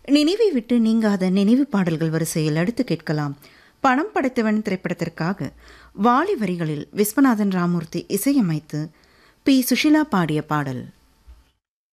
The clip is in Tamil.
நினைவை விட்டு நீங்காத நினைவு பாடல்கள் வரிசையில் அடுத்து கேட்கலாம். பணம் படைத்தவன் திரைப்படத்திற்காக வாலி வரிகளில் விஸ்வநாதன் ராமூர்த்தி இசையமைத்து பி. சுஷிலா பாடிய பாடல்.